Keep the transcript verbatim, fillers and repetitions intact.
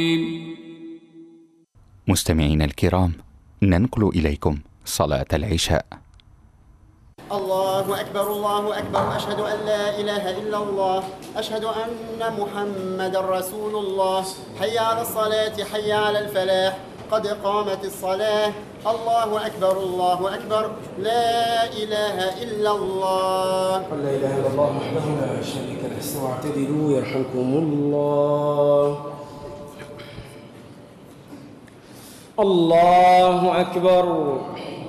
مستمعينا الكرام، ننقل إليكم صلاة العشاء. الله أكبر الله أكبر، أشهد أن لا إله إلا الله، أشهد أن محمد رسول الله، حي على الصلاة حي على الفلاح، قد قامت الصلاة، الله أكبر الله أكبر، لا إله إلا الله. لا إله إلا الله وحده لا شريك له. استووا واعتدلوا يرحمكم الله. الله أكبر.